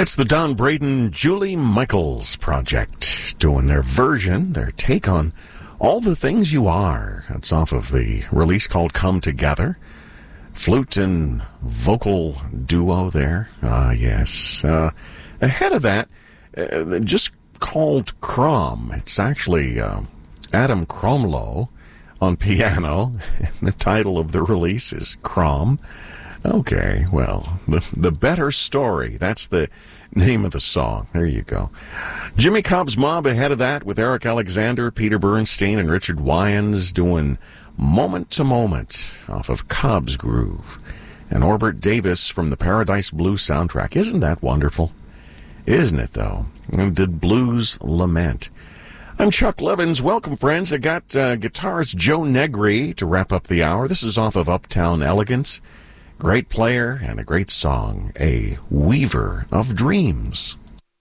It's the Don Braden, Julie Michaels Project doing their version, their take on All the Things You Are. That's off of the release called Come Together. Flute and vocal duo there. Yes. Ahead of that, just called Crom. It's actually Adam Cromlow on piano. The title of the release is Crom. Okay, well, the Better Story. That's the name of the song. There you go. Jimmy Cobb's Mob ahead of that with Eric Alexander, Peter Bernstein, and Richard Wyans doing Moment to Moment off of Cobb's Groove. And Orbert Davis from the Paradise Blues soundtrack. Isn't that wonderful? Isn't it, though? And did Blues Lament. I'm Chuck Levins. Welcome, friends. I got guitarist Joe Negri to wrap up the hour. This is off of Uptown Elegance. Great player and a great song, A Weaver of Dreams.